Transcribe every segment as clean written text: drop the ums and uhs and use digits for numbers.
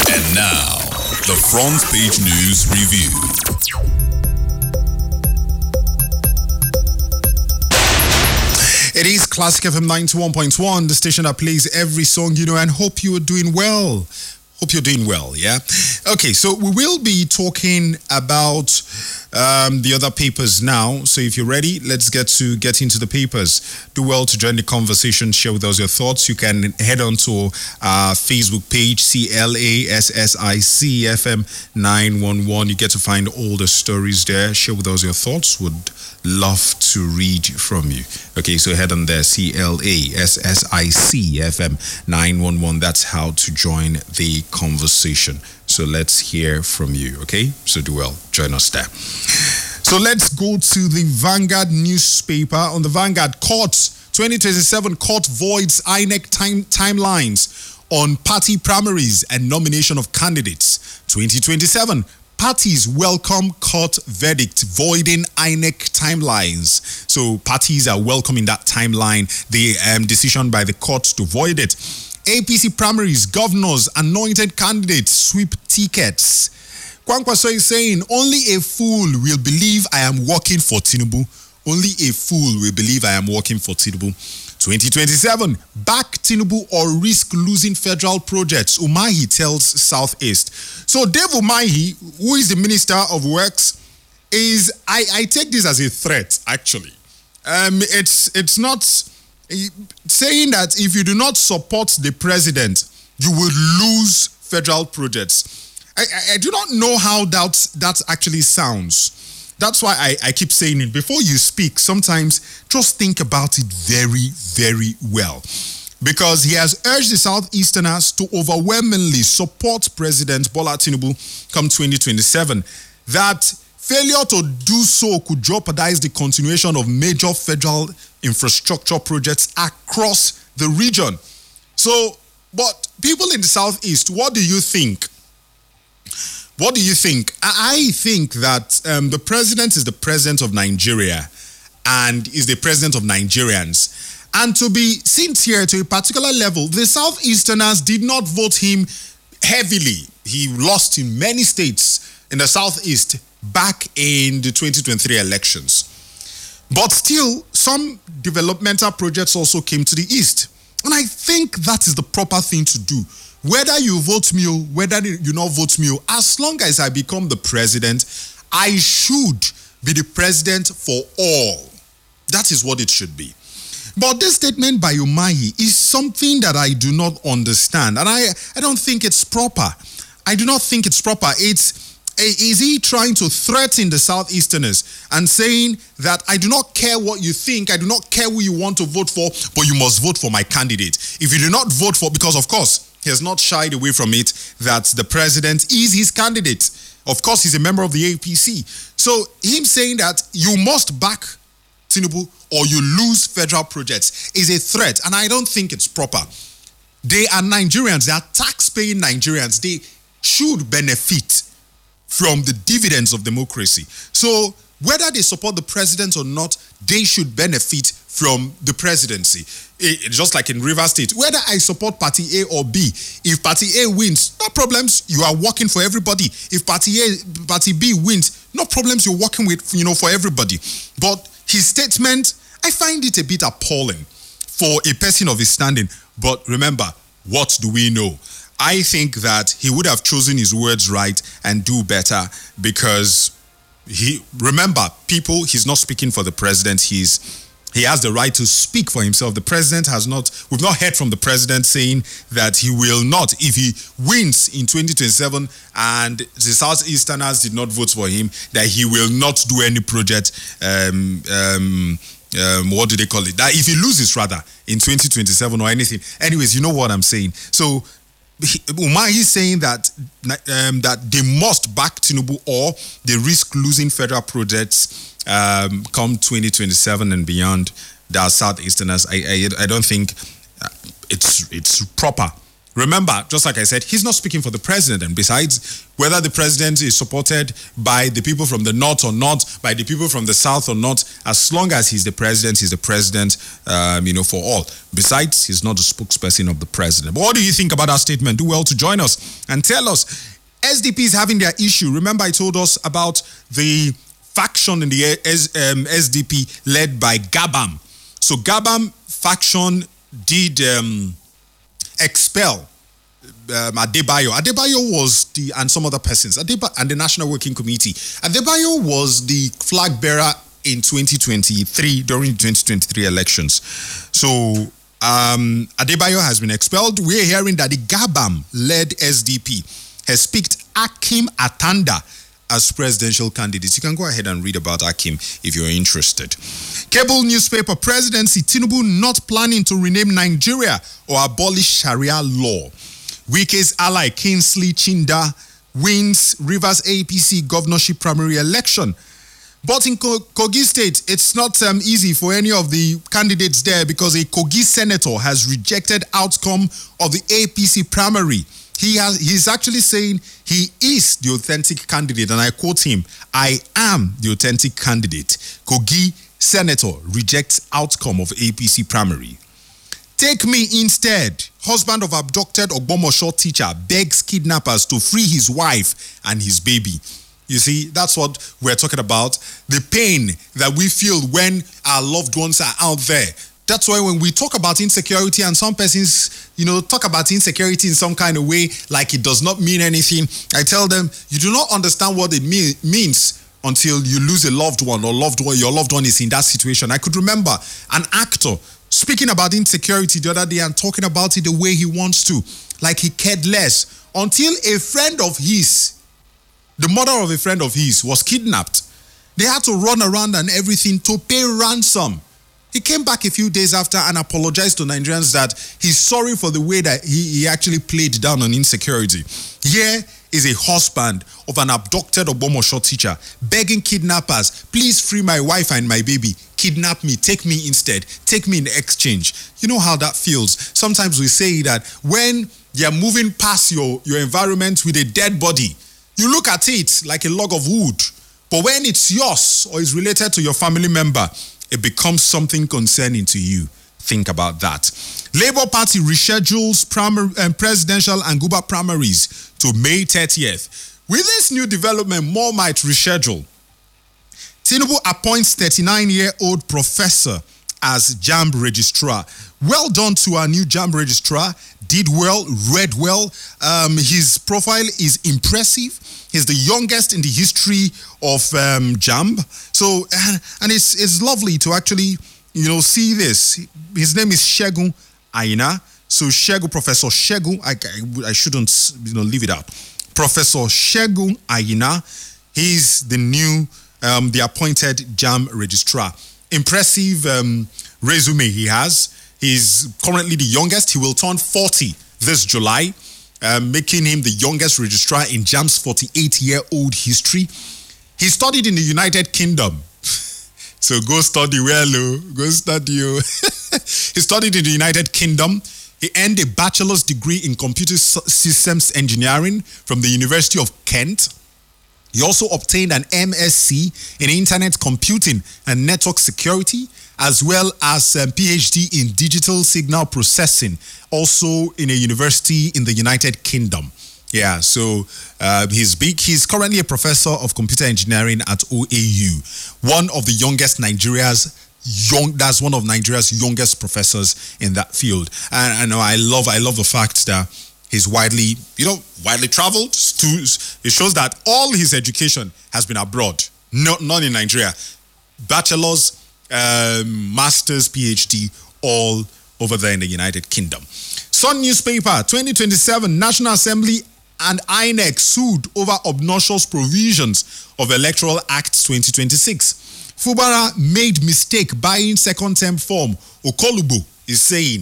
And now, the front page news review. It is Classic FM 91.1, the station that plays every song you know, and hope you are doing well. Hope you're doing well, yeah? Okay, so we will be talking about the other papers now. So if you're ready, let's get into the papers. Do well to join the conversation, share with us your thoughts. You can head on to our Facebook page, CLASSIC FM 911. You get to find all the stories there. Share with us your thoughts. Would love to read from you. Okay, so head on there, CLASSIC FM 911. That's how to join the conversation. So let's hear from you, okay? So do well, join us there. So let's go to the Vanguard newspaper. On the Vanguard, courts 2027 court voids INEC timelines on party primaries and nomination of candidates. 2027 parties welcome court verdict voiding INEC timelines. So parties are welcoming that timeline, the decision by the court to void it. APC primaries, governors, anointed candidates sweep tickets. Kwankwaso is saying, only a fool will believe I am working for Tinubu. Only a fool will believe I am working for Tinubu. 2027, back Tinubu or risk losing federal projects, Umahi tells Southeast. So Dave Umahi, who is the Minister of Works, is, I take this as a threat, actually. It's not saying that if you do not support the president, you will lose federal projects. I do not know how that actually sounds. That's why I keep saying it. Before you speak, sometimes just think about it very, very well. Because he has urged the Southeasterners to overwhelmingly support President Bola Tinubu come 2027. That failure to do so could jeopardize the continuation of major federal infrastructure projects across the region. So, but people in the Southeast, what do you think? What do you think? I think that the president is the president of Nigeria and is the president of Nigerians. And to be sincere to a particular level, the Southeasterners did not vote him heavily. He lost in many states in the Southeast back in the 2023 elections. But still, some developmental projects also came to the East. And I think that is the proper thing to do. Whether you vote me or whether you not vote me, as long as I become the president, I should be the president for all. That is what it should be. But this statement by Umahi is something that I do not understand. And I don't think it's proper. I do not think it's proper. Is he trying to threaten the Southeasterners and saying that I do not care what you think, I do not care who you want to vote for, but you must vote for my candidate. If you do not vote for, because of course, he has not shied away from it, that the president is his candidate. Of course, he's a member of the APC. So him saying that you must back Tinubu or you lose federal projects is a threat, and I don't think it's proper. They are Nigerians, they are tax-paying Nigerians. They should benefit from the dividends of democracy. So whether they support the president or not, they should benefit from the presidency. Just like in Rivers State, whether I support party A or B, if party A wins, no problems, you are working for everybody. If party B wins, no problems, you're working with, for everybody. But his statement, I find it a bit appalling for a person of his standing. But remember, what do we know? I think that he would have chosen his words right and do better, because remember, people, he's not speaking for the president. He has the right to speak for himself. The president we've not heard from the president saying that he will not, if he wins in 2027 and the Southeasterners did not vote for him, that he will not do any project, what do they call it? That if he loses rather in 2027 or anything. Anyways, you know what I'm saying. So Umahi is saying that they must back Tinubu or they risk losing federal projects come 2027 and beyond. The Southeasterners, I don't think it's proper Remember, just like I said, he's not speaking for the president. And besides, whether the president is supported by the people from the north or not, by the people from the south or not, as long as he's the president, for all. Besides, he's not the spokesperson of the president. But what do you think about that statement? Do well to join us and tell us. SDP is having their issue. Remember, I told us about the faction in the SDP led by Gabam. So Gabam faction did expel Adebayo. Adebayo was and some other persons, and the National Working Committee. Adebayo was the flag bearer in 2023, during the 2023 elections. So Adebayo has been expelled. We're hearing that the Gabam-led SDP has picked Akim Atanda as presidential candidates. You can go ahead and read about Akim if you're interested. Cable newspaper: Presidency, Tinubu not planning to rename Nigeria or abolish Sharia law. Wike's ally Kingsley Chinda wins Rivers APC governorship primary election. But in Kogi State, it's not easy for any of the candidates there because a Kogi senator has rejected outcome of the APC primary. He's actually saying he is the authentic candidate, and I quote him, "I am the authentic candidate." Kogi senator rejects outcome of APC primary. Take me instead. Husband of abducted Ogbomosho teacher begs kidnappers to free his wife and his baby. You see, that's what we're talking about. The pain that we feel when our loved ones are out there. That's why when we talk about insecurity, and some persons, talk about insecurity in some kind of way, like it does not mean anything, I tell them, you do not understand what it means until you lose a loved one, or your loved one is in that situation. I could remember an actor speaking about insecurity the other day and talking about it the way he wants to, like he cared less, until a friend of his, the mother of a friend of his, was kidnapped. They had to run around and everything to pay ransom. He came back a few days after and apologized to Nigerians that he's sorry for the way that he actually played down on insecurity. Here is a husband of an abducted Ogbomosho teacher begging kidnappers, please free my wife and my baby. Kidnap me, take me instead, take me in exchange. You know how that feels. Sometimes we say that when you're moving past your environment with a dead body, you look at it like a log of wood. But when it's yours or is related to your family member, it becomes something concerning to you. Think about that. Labour Party reschedules presidential and Guba primaries to May 30th. With this new development, more might reschedule. Tinubu appoints 39-year-old professor as JAMB registrar. Well done to our new JAMB registrar. Did well, read well. His profile is impressive. He's the youngest in the history of JAMB. So, and it's lovely to actually, see this. His name is Segun Aina. So Professor Segun, I shouldn't, leave it out. Professor Segun Aina, he's the new, the appointed JAMB registrar. Impressive resume he has. He's currently the youngest. He will turn 40 this July, making him the youngest registrar in JAMB's 48-year-old history. He studied in the United Kingdom. So go study well, go study. He studied in the United Kingdom. He earned a bachelor's degree in computer systems engineering from the University of Kent. He also obtained an MSc in internet computing and network security, as well as a PhD in digital signal processing, also in a university in the United Kingdom. Yeah, so he's big. He's currently a professor of computer engineering at OAU, one of the youngest that's one of Nigeria's youngest professors in that field. And I love the fact that he's widely traveled. It shows that all his education has been abroad, not in Nigeria. Bachelor's, master's, PhD, all over there in the United Kingdom. Sun newspaper: 2027 National Assembly and INEC sued over obnoxious provisions of Electoral Act 2026. Fubara made mistake buying second term form. Okolubo is saying.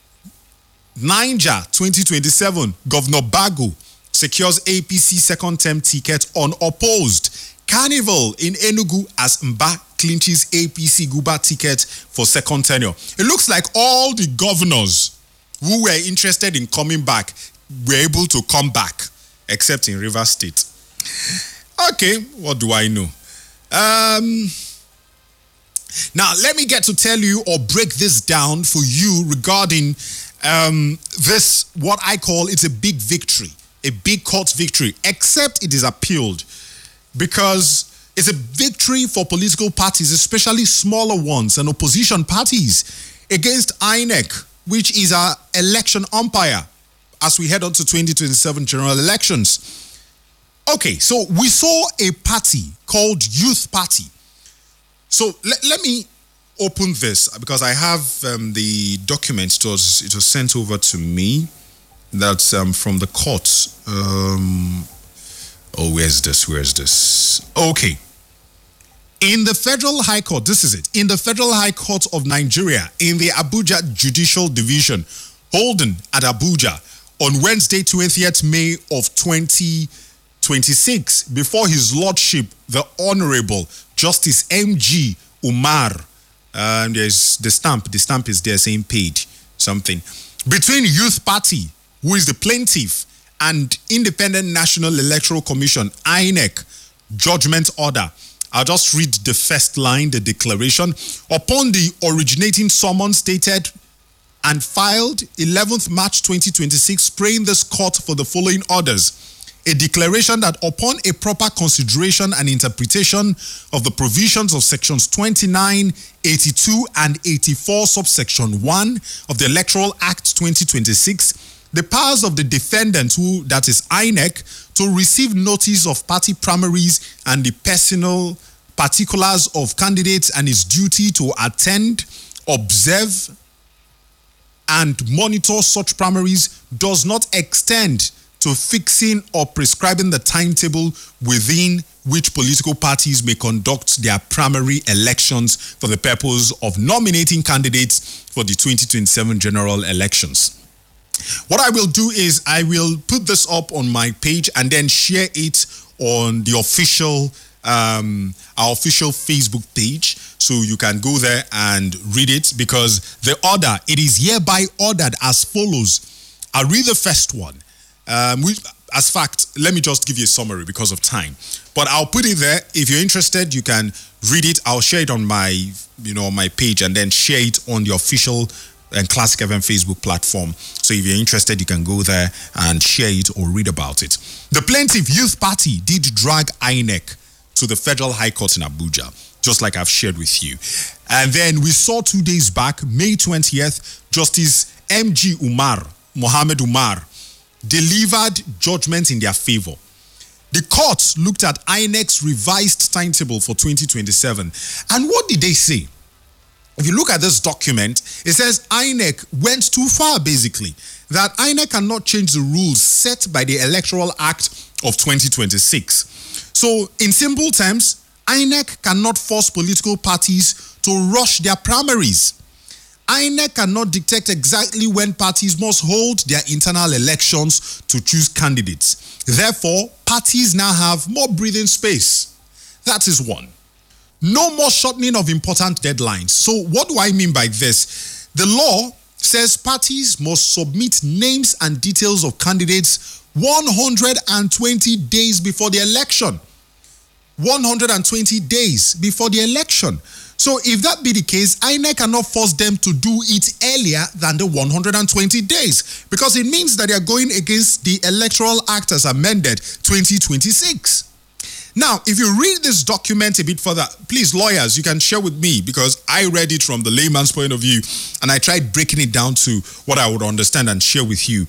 Niger 2027 Governor Bago secures APC second term ticket unopposed. Carnival in Enugu as Mba clinches APC Guba ticket for second tenure. It looks like all the governors who were interested in coming back were able to come back, except in Rivers State. Okay, what do I know? Now, let me get to tell you or break this down for you regarding this, what I call it's a big victory, a big court victory, except it is appealed, because it's a victory for political parties, especially smaller ones and opposition parties, against INEC, which is our election umpire as we head on to 2027 general elections. Okay, so we saw a party called Youth Party. So let me open this because I have the document. It was sent over to me. That's from the court. Where's this? Okay. In the Federal High Court, this is it. In the Federal High Court of Nigeria, in the Abuja Judicial Division, holding at Abuja on Wednesday, 20th May of 2026, before His Lordship, the Honorable Justice M.G. Umar. There's the stamp. The stamp is there saying paid something. Between Youth Party, who is the plaintiff, and Independent National Electoral Commission, INEC, judgment order. I'll just read the first line, the declaration. Upon the originating summons stated and filed 11th March 2026, praying this court for the following orders. A declaration that upon a proper consideration and interpretation of the provisions of sections 29, 82, and 84, subsection 1 of the Electoral Act 2026, the powers of the defendant, who that is INEC, to receive notice of party primaries and the personal particulars of candidates and his duty to attend, observe, and monitor such primaries does not extend to fixing or prescribing the timetable within which political parties may conduct their primary elections for the purpose of nominating candidates for the 2027 general elections. What I will do is I will put this up on my page and then share it on the official, our official Facebook page, so you can go there and read it, because the order, it is hereby ordered as follows. I'll read the first one. As fact, let me just give you a summary because of time. But I'll put it there. If you're interested, you can read it. I'll share it on my, my page, and then share it on the official and Classic FM Facebook platform. So if you're interested, you can go there and share it or read about it. The Plaintiff Youth Party did drag INEC to the Federal High Court in Abuja, just like I've shared with you. And then we saw 2 days back, May 20th, Justice M.G. Mohammed Umar, delivered judgment in their favor. The court looked at INEC's revised timetable for 2027. And what did they say? If you look at this document, it says INEC went too far, basically, that INEC cannot change the rules set by the Electoral Act of 2026. So, in simple terms, INEC cannot force political parties to rush their primaries. INEC cannot dictate exactly when parties must hold their internal elections to choose candidates. Therefore, parties now have more breathing space. That is one. No more shortening of important deadlines. So what do I mean by this? The law says parties must submit names and details of candidates 120 days before the election. 120 days before the election. So if that be the case, INEC cannot force them to do it earlier than the 120 days, because it means that they are going against the Electoral Act as amended 2026. Now, if you read this document a bit further, please, lawyers, you can share with me, because I read it from the layman's point of view and I tried breaking it down to what I would understand and share with you.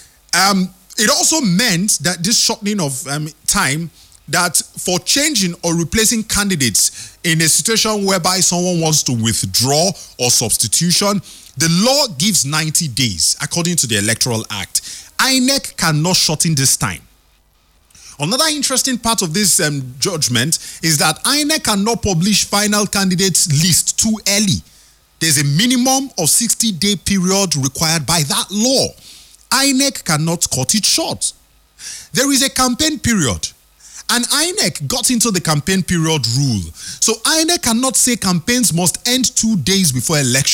It also meant that this shortening of time, that for changing or replacing candidates in a situation whereby someone wants to withdraw or substitution, the law gives 90 days according to the Electoral Act. INEC cannot shorten this time. Another interesting part of this judgment is that INEC cannot publish final candidates list too early. There's a minimum of 60-day period required by that law. INEC cannot cut it short. There is a campaign period, and INEC got into the campaign period rule. So INEC cannot say campaigns must end 2 days before election.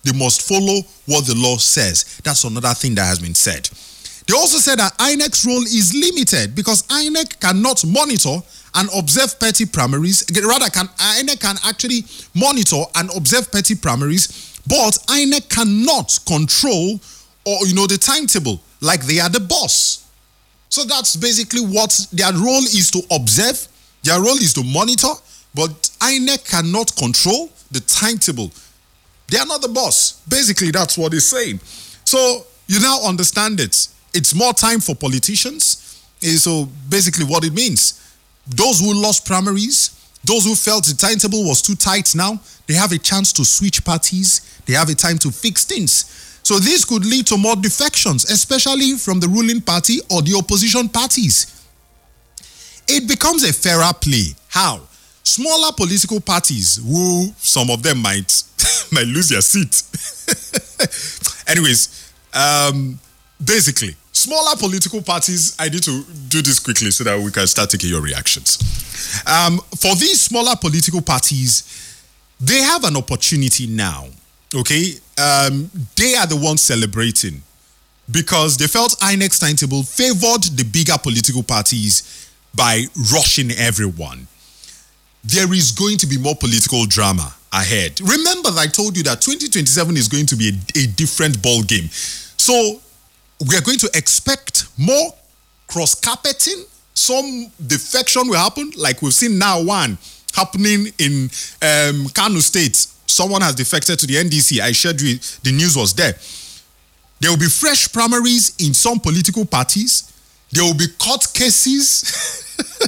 they must follow what the law says. That's another thing that has been said. They also said that INEC's role is limited because INEC cannot monitor and observe petty primaries. Rather, INEC can actually monitor and observe petty primaries, but INEC cannot control or the timetable like they are the boss. So that's basically what their role is, to observe. Their role is to monitor, but INEC cannot control the timetable. They are not the boss. Basically, that's what it's saying. So you now understand it. It's more time for politicians. So basically what it means, those who lost primaries, those who felt the timetable was too tight now, they have a chance to switch parties. They have a time to fix things. So this could lead to more defections, especially from the ruling party or the opposition parties. It becomes a fairer play. How? Smaller political parties, who some of them might lose their seat. Anyways, basically, smaller political parties, I need to do this quickly so that we can start taking your reactions. For these smaller political parties, they have an opportunity now, okay? They are the ones celebrating because they felt INEC's timetable favored the bigger political parties by rushing everyone. There is going to be more political drama ahead. Remember that I told you that 2027 is going to be a different ball game. So we are going to expect more cross-carpeting. Some defection will happen, like we've seen now one happening in Kano State. Someone has defected to the NDC. I shared you, the news was there. There will be fresh primaries in some political parties. There will be court cases.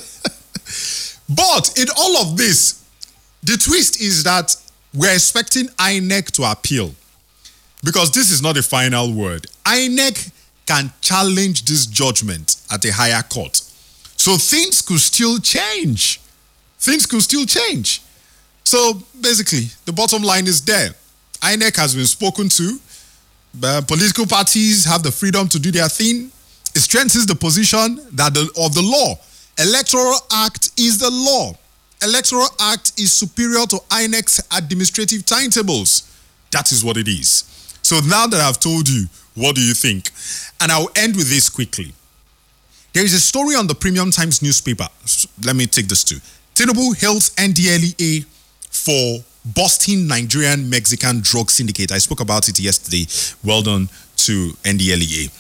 But in all of this, the twist is that we're expecting INEC to appeal, because this is not the final word. INEC can challenge this judgment at a higher court. So things could still change. Things could still change. So basically, the bottom line is there. INEC has been spoken to. Political parties have the freedom to do their thing. It strengthens the position that of the law. Electoral Act is the law. Electoral Act is superior to INEC's administrative timetables. That is what it is. So now that I've told you, what do you think? And I'll end with this quickly. There is a story on the Premium Times newspaper. Let me take this too. Tinubu hails NDLEA for busting Nigerian-Mexican drug syndicate. I spoke about it yesterday. Well done to NDLEA.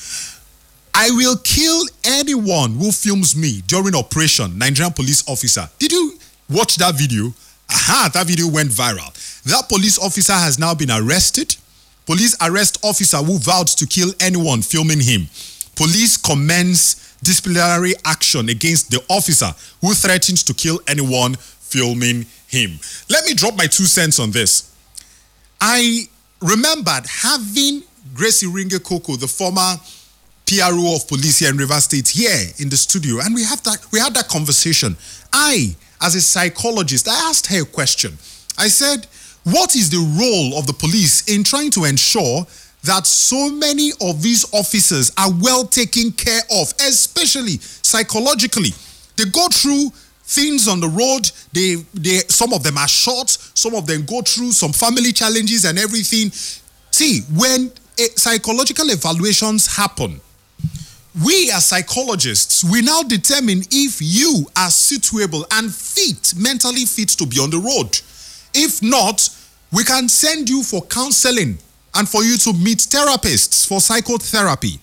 I will kill anyone who films me during operation, Nigerian police officer. Did you watch that video? Aha, that video went viral. That police officer has now been arrested. Police arrest officer who vowed to kill anyone filming him. Police commence disciplinary action against the officer who threatens to kill anyone filming him. Let me drop my 2 cents on this. I remembered having Gracie Ringe Koko, the former PRO of police here in Rivers State, here in the studio, and we had that conversation. I, as a psychologist, I asked her a question. I said, what is the role of the police in trying to ensure that so many of these officers are well taken care of, especially psychologically? They go through things on the road. Some of them are shot. Some of them go through some family challenges and everything. See, when psychological evaluations happen, we as psychologists, we now determine if you are suitable and fit, mentally fit to be on the road. If not, we can send you for counseling and for you to meet therapists for psychotherapy.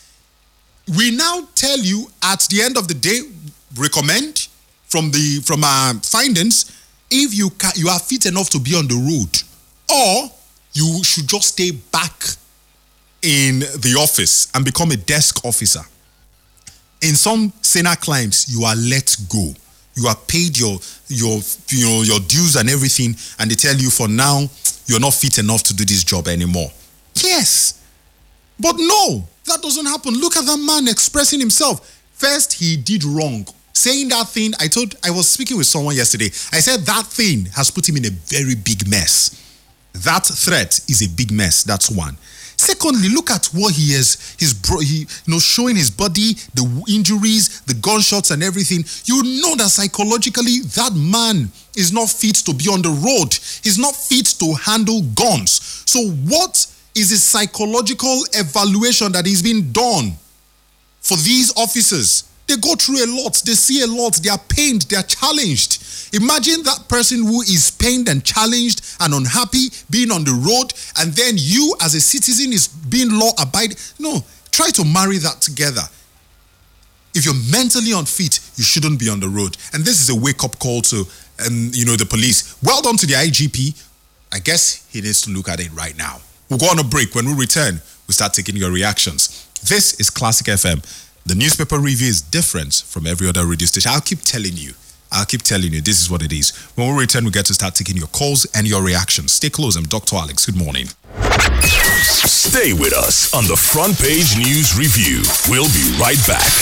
We now tell you at the end of the day, recommend from our findings, if you are fit enough to be on the road, or you should just stay back in the office and become a desk officer. In some SENA climes, you are let go. You are paid your dues and everything, and they tell you for now, you're not fit enough to do this job anymore. Yes. But no, that doesn't happen. Look at that man expressing himself. First, he did wrong. Saying that thing, I was speaking with someone yesterday. I said that thing has put him in a very big mess. That threat is a big mess. That's one. Secondly, look at what he is. Showing his body, the injuries, the gunshots and everything. You know that psychologically, that man is not fit to be on the road. He's not fit to handle guns. So what is the psychological evaluation that is being done for these officers? They go through a lot. They see a lot. They are pained. They are challenged. Imagine that person who is pained and challenged and unhappy being on the road, and then you as a citizen is being law-abiding. No, try to marry that together. If you're mentally unfit, you shouldn't be on the road. And this is a wake-up call to, the police. Well done to the IGP. I guess he needs to look at it right now. We'll go on a break. When we return, we'll start taking your reactions. This is Classic FM. The newspaper review is different from every other radio station. I'll keep telling you, this is what it is. When we return, we get to start taking your calls and your reactions. Stay close. I'm Dr. Alex. Good morning. Stay with us on the Front Page News Review. We'll be right back.